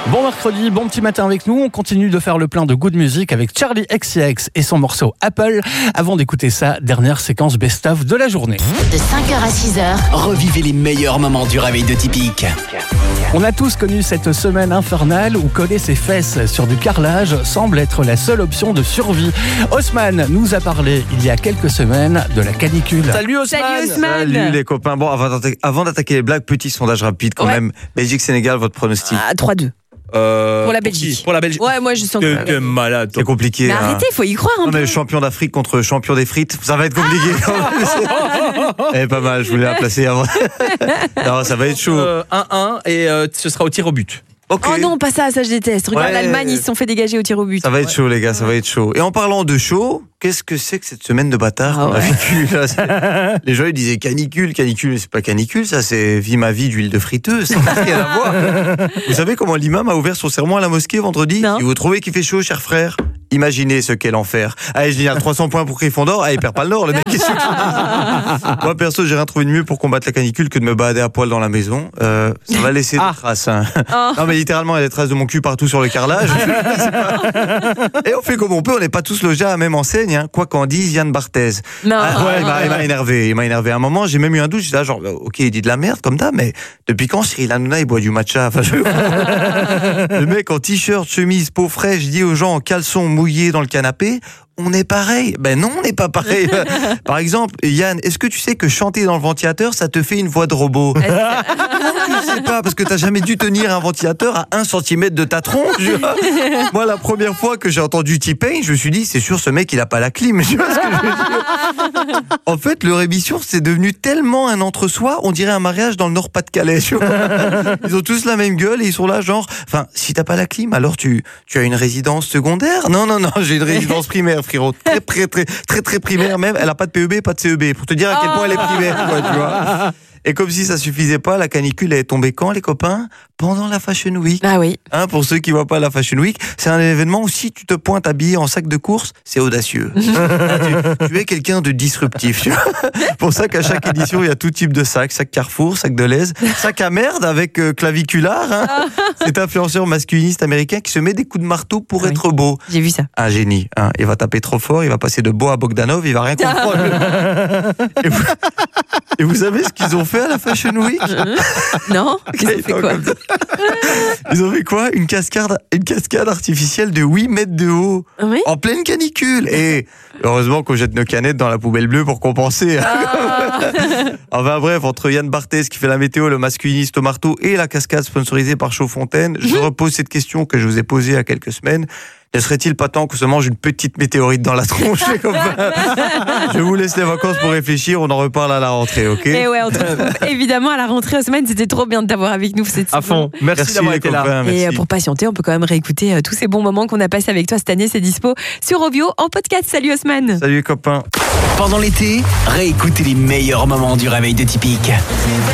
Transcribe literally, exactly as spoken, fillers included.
Bon mercredi, bon petit matin avec nous. On continue de faire le plein de good music avec Charli X C X et son morceau Apple. Avant d'écouter sa dernière séquence best-of de la journée. De cinq heures à six heures, revivez les meilleurs moments du réveil de Tipique. On a tous connu cette semaine infernale où coller ses fesses sur du carrelage semble être la seule option de survie. Haussmann nous a parlé il y a quelques semaines de la canicule. Salut Haussmann. Salut Haussmann. Salut les copains. Bon, avant d'attaquer, avant d'attaquer les blagues, petit sondage rapide quand Ouais. même. Belgique-Sénégal, votre pronostic? Ah, trois deux. Euh, Pour la qui Belgique. Pour la Belgique. Ouais, moi je sens T'es, que. t'es malade. C'est compliqué. Mais hein. arrêtez, il faut y croire un Non, peu. mais champion d'Afrique contre champion des frites, ça va être compliqué. Eh, pas mal, je voulais la placer avant. Non, ça va être chaud. Euh, un un et euh, ce sera au tir au but. Ok. Oh non, pas ça, ça je déteste. Regarde Ouais. l'Allemagne, ils se sont fait dégager au tir au but. Ça va être chaud, les gars, ça va être chaud. Et en parlant de chaud, qu'est-ce que c'est que cette semaine de bâtard Ah qu'on a ouais. vécue, là C'est- Les gens ils disaient canicule, canicule, mais c'est pas canicule, ça c'est vie ma vie d'huile de friteuse, ça n'a rien à voir. Vous savez comment l'imam a ouvert son sermon à la mosquée vendredi? Non. Si vous trouvez qu'il fait chaud, cher frère, imaginez ce qu'est l'enfer. Allez, génial, trois cents points pour Gryffondor. Ah, il perd pas le nord, le mec est sûr. Moi, perso, j'ai rien trouvé de mieux pour combattre la canicule que de me balader à poil dans la maison. Euh, ça va laisser des traces. Hein. Oh. Non, mais littéralement, il y a des traces de mon cul partout sur le carrelage. C'est pas- Et on fait comme on peut, on n'est pas tous logés à la même enseigne, hein. Quoi qu'en dise Yann Barthez. Non. Ah, ouais, il m'a, il m'a énervé. Il m'a énervé. À un moment, j'ai même eu un doute. J'étais là, genre, ok, il dit de la merde comme ça, mais depuis quand Cyril Hanouna il boit du matcha? Enfin, je- Le mec en t-shirt, chemise, peau fraîche, dit aux gens en caleçon mouillé dans le canapé. On est pareil. Ben non, on n'est pas pareil. Par exemple, Yann, est-ce que tu sais que chanter dans le ventilateur, ça te fait une voix de robot? Tu sais pas, parce que t'as jamais dû tenir un ventilateur à un centimètre de ta tronche. tu vois. Moi, la première fois que j'ai entendu T-Pain, je me suis dit, c'est sûr, ce mec, il a pas la clim. Tu vois ce que je veux dire? En fait, leur émission, c'est devenu tellement un entre-soi, on dirait un mariage dans le Nord-Pas-de-Calais. Tu vois. Ils ont tous la même gueule et ils sont là, genre, enfin, si t'as pas la clim, alors tu, tu as une résidence secondaire? Non, non, non, j'ai une résidence primaire, frérot. Très, très, très, très, très primaire même. Elle a pas de P E B, pas de C E B. Pour te dire à quel point elle est primaire, quoi, tu vois. Et comme si ça suffisait pas, la canicule est tombée quand, les copains? Pendant la Fashion Week. Ah oui. Hein, pour ceux qui voient pas la Fashion Week, c'est un événement où si tu te pointes habillé en sac de course, c'est audacieux. Hein, tu, tu es quelqu'un de disruptif. Tu vois. Pour ça qu'à chaque édition, il y a tout type de sac. Sac Carrefour, sac de l'aise, sac à merde avec euh, claviculaire. Hein. C'est un influenceur masculiniste américain qui se met des coups de marteau pour Oui. être beau. J'ai vu ça. Un génie. Hein. Il va taper trop fort, il va passer de beau à Bogdanov, il va rien comprendre. Et vous, et vous savez ce qu'ils ont fait à la Fashion Week? Non. Ils ont fait quoi? Ils ont fait quoi? Une cascade, une cascade artificielle de huit mètres de haut. Oui. En pleine canicule. Et heureusement qu'on jette nos canettes dans la poubelle bleue pour compenser. Ah. Enfin bref, entre Yann Barthès qui fait la météo, le masculiniste au marteau et la cascade sponsorisée par Chaudfontaine, je repose cette question que je vous ai posée il y a quelques semaines. Ne serait-il pas temps qu'on se mange une petite météorite dans la tronche? Les copains. Je vous laisse les vacances pour réfléchir, on en reparle à la rentrée, ok? Et ouais, on te retrouve évidemment à la rentrée aux semaines. C'était trop bien de t'avoir avec nous cette À saison. fond. Merci, Merci d'avoir les été là. copains, Et merci. pour patienter, on peut quand même réécouter euh, tous ces bons moments qu'on a passés avec toi cette année. C'est dispo sur Ovio en podcast. Salut Haussmann. Salut les copains. Pendant l'été, réécoutez les meilleurs moments du réveil de Tipique.